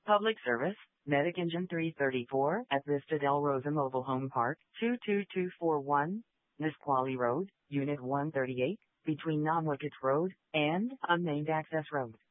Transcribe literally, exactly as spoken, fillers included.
Public service, Medic Engine three thirty-four at Vista Del Rosa Mobile Home Park, two two two four one, Nisqually Road, Unit one thirty-eight, between Nomwickets Road and Unnamed Access Road.